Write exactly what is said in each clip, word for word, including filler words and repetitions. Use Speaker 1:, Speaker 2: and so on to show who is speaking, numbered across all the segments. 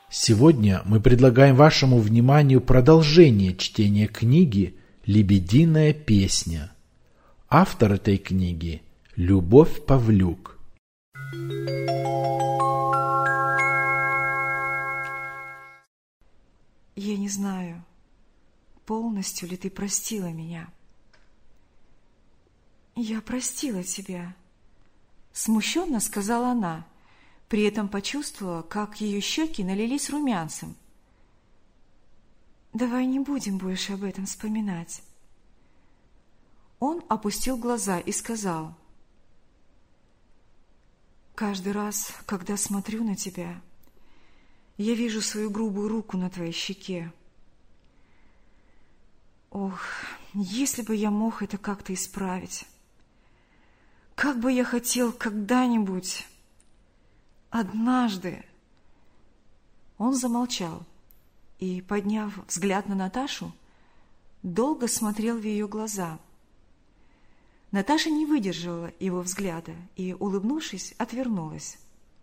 Speaker 1: Сегодня мы предлагаем вашему вниманию продолжение чтения книги «Лебединая песня». Автор этой книги – Любовь Павлюк.
Speaker 2: Я не знаю, полностью ли ты простила меня. Я простила тебя, смущенно сказала она, при этом почувствовала, как ее щеки налились румянцем. Давай не будем больше об этом вспоминать. Он опустил глаза и сказал: каждый раз, когда смотрю на тебя, я вижу свою грубую руку на твоей щеке. Ох, если бы я мог это как-то исправить. Как бы я хотел когда-нибудь, однажды. Он замолчал и, подняв взгляд на Наташу, долго смотрел в ее глаза. Наташа не выдержала его взгляда и, улыбнувшись, отвернулась.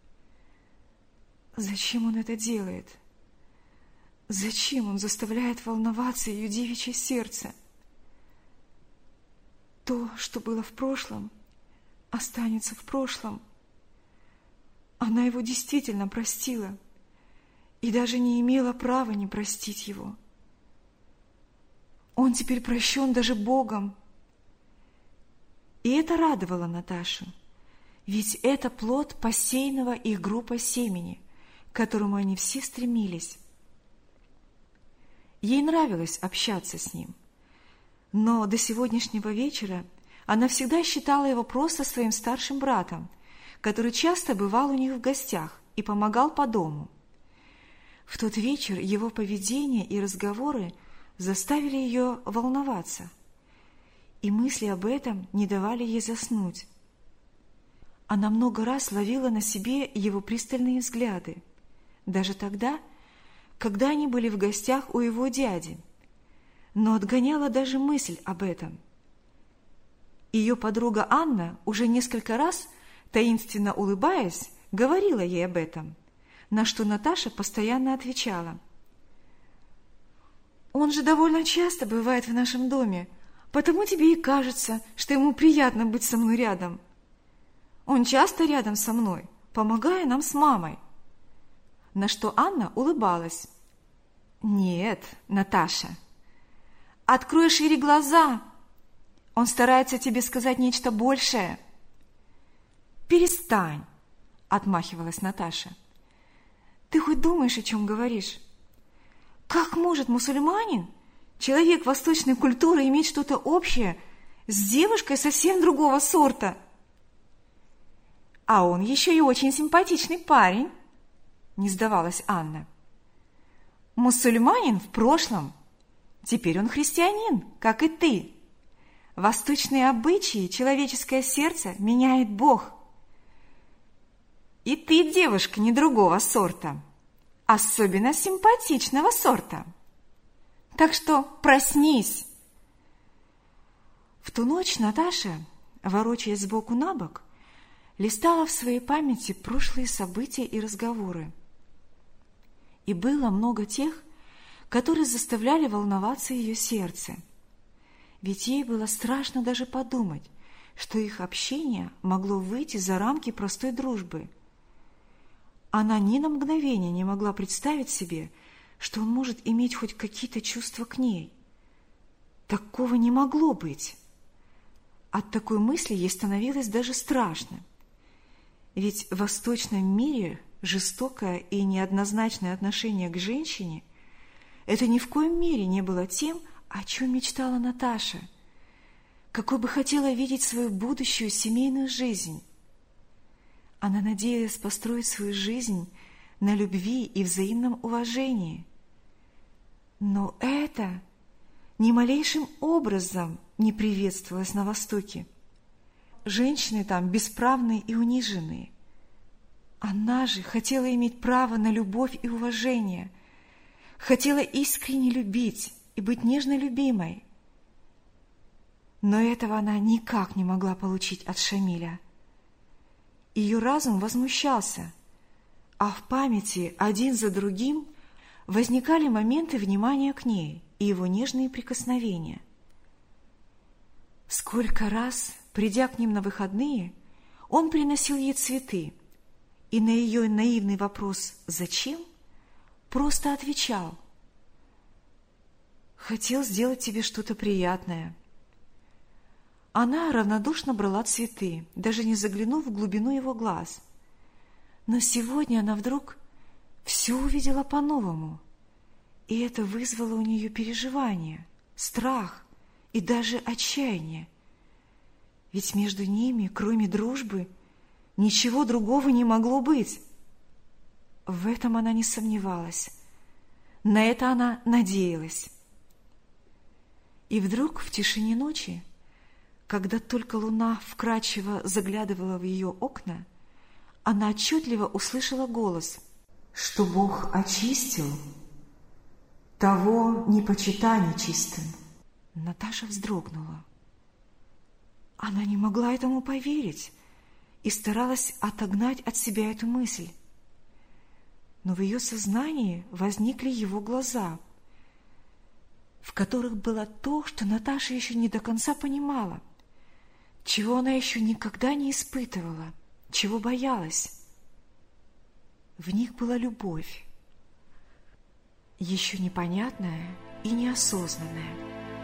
Speaker 2: Зачем он это делает? Зачем он заставляет волноваться ее девичье сердце? То, что было в прошлом, останется в прошлом. Она его действительно простила и даже не имела права не простить его. Он теперь прощен даже Богом. И это радовало Наташу, ведь это плод посеянного их группой семени, к которому они все стремились. Ей нравилось общаться с ним, но до сегодняшнего вечера она всегда считала его просто своим старшим братом, который часто бывал у них в гостях и помогал по дому. В тот вечер его поведение и разговоры заставили ее волноваться, и мысли об этом не давали ей заснуть. Она много раз ловила на себе его пристальные взгляды, даже тогда, когда они были в гостях у его дяди, но отгоняла даже мысль об этом. Ее подруга Анна уже несколько раз, таинственно улыбаясь, говорила ей об этом, на что Наташа постоянно отвечала: «Он же довольно часто бывает в нашем доме, потому тебе и кажется, что ему приятно быть со мной рядом. Он часто рядом со мной, помогая нам с мамой». На что Анна улыбалась: «Нет, Наташа, открой шире глаза. Он старается тебе сказать нечто большее». «Перестань», — отмахивалась Наташа. «Ты хоть думаешь, о чем говоришь? Как может мусульманин, человек восточной культуры, иметь что-то общее с девушкой совсем другого сорта? А он еще и очень симпатичный парень», — не сдавалась Анна. «Мусульманин в прошлом, теперь он христианин, как и ты. Восточные обычаи, человеческое сердце меняет Бог. И ты, девушка, не другого сорта, особенно симпатичного сорта. Так что проснись». В ту ночь Наташа, ворочаясь сбоку на бок, листала в своей памяти прошлые события и разговоры. И было много тех, которые заставляли волноваться ее сердце. Ведь ей было страшно даже подумать, что их общение могло выйти за рамки простой дружбы. Она ни на мгновение не могла представить себе, что он может иметь хоть какие-то чувства к ней. Такого не могло быть. От такой мысли ей становилось даже страшно. Ведь в восточном мире жестокое и неоднозначное отношение к женщине – это ни в коем мере не было тем, о чем мечтала Наташа, какой бы хотела видеть свою будущую семейную жизнь. Она надеялась построить свою жизнь на любви и взаимном уважении. Но это ни малейшим образом не приветствовалось на Востоке. Женщины там бесправные и униженные. Она же хотела иметь право на любовь и уважение, хотела искренне любить и быть нежно любимой. Но этого она никак не могла получить от Шамиля. Ее разум возмущался, а в памяти один за другим возникали моменты внимания к ней и его нежные прикосновения. Сколько раз, придя к ним на выходные, он приносил ей цветы, и на ее наивный вопрос «Зачем?» просто отвечал: «Хотел сделать тебе что-то приятное». Она равнодушно брала цветы, даже не заглянув в глубину его глаз. Но сегодня она вдруг все увидела по-новому, и это вызвало у нее переживание, страх и даже отчаяние. Ведь между ними, кроме дружбы, ничего другого не могло быть. В этом она не сомневалась. На это она надеялась. И вдруг в тишине ночи, когда только луна вкрадчиво заглядывала в ее окна, она отчетливо услышала голос: «Что Бог очистил, того не почитай нечистым». Наташа вздрогнула. Она не могла этому поверить и старалась отогнать от себя эту мысль. Но в ее сознании возникли его глаза, в которых было то, что Наташа еще не до конца понимала, чего она еще никогда не испытывала, чего боялась. В них была любовь, еще непонятная и неосознанная.